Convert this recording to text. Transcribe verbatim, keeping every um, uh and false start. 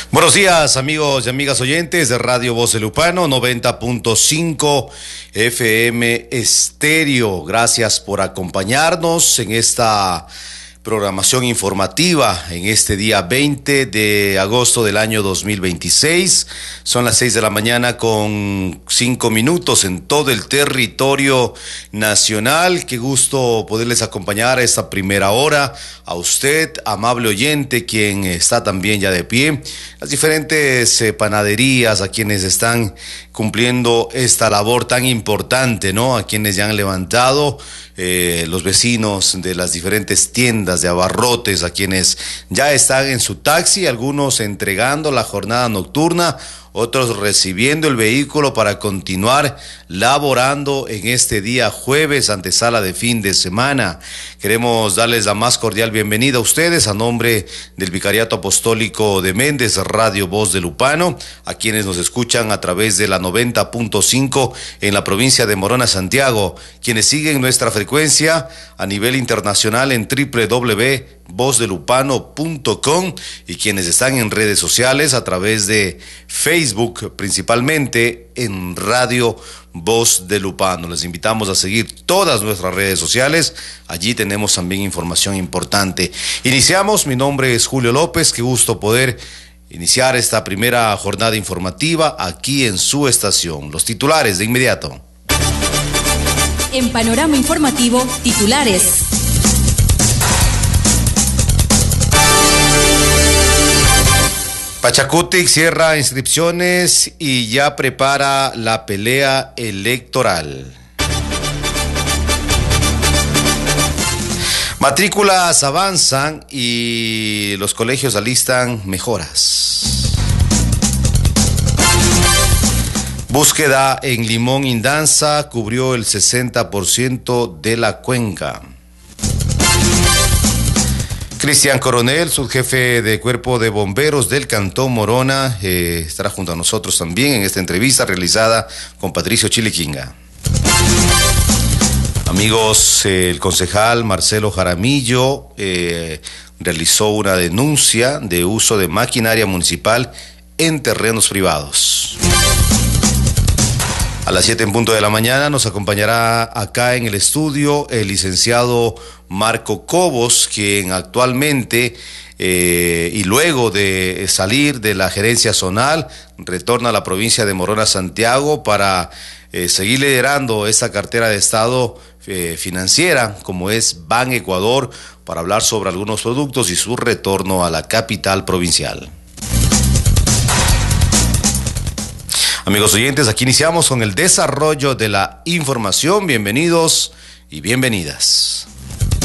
Buenos días, amigos y amigas oyentes de Radio Voz de Lupano, noventa punto cinco F M Estéreo. Gracias por acompañarnos en esta programación informativa en este día veinte de agosto del año dos mil veintiséis. Son las seis de la mañana con cinco minutos en todo el territorio nacional. Qué gusto poderles acompañar a esta primera hora. A usted, amable oyente, quien está también ya de pie. Las diferentes eh, panaderías, a quienes están cumpliendo esta labor tan importante, ¿no? A quienes ya han levantado, eh, los vecinos de las diferentes tiendas de abarrotes, a quienes ya están en su taxi, algunos entregando la jornada nocturna, otros recibiendo el vehículo para continuar laborando en este día jueves, antesala de fin de semana. Queremos darles la más cordial bienvenida a ustedes a nombre del Vicariato Apostólico de Méndez, Radio Voz de Lupano, a quienes nos escuchan a través de la noventa punto cinco en la provincia de Morona, Santiago, quienes siguen nuestra frecuencia a nivel internacional en doble u doble u doble u punto voz de lupano punto com y quienes están en redes sociales a través de Facebook, principalmente en Radio Voz de Lupano. Les invitamos a seguir todas nuestras redes sociales. Allí tenemos también información importante. Iniciamos. Mi nombre es Julio López. Qué gusto poder iniciar esta primera jornada informativa aquí en su estación. Los titulares de inmediato. En Panorama Informativo, titulares. Pachacutic cierra inscripciones y ya prepara la pelea electoral. Matrículas avanzan y los colegios alistan mejoras. Búsqueda en Limón Indanza cubrió el sesenta por ciento de la cuenca. Cristian Coronel, subjefe de Cuerpo de Bomberos del Cantón Morona, eh, estará junto a nosotros también en esta entrevista realizada con Patricio Chiliquinga. Amigos, eh, el concejal Marcelo Jaramillo eh, realizó una denuncia de uso de maquinaria municipal en terrenos privados. A las siete en punto de la mañana nos acompañará acá en el estudio el licenciado Marco Cobos, quien actualmente eh, y luego de salir de la gerencia zonal retorna a la provincia de Morona, Santiago, para eh, seguir liderando esta cartera de Estado eh, financiera como es Ban Ecuador, para hablar sobre algunos productos y su retorno a la capital provincial. Amigos oyentes, aquí iniciamos con el desarrollo de la información. Bienvenidos y bienvenidas.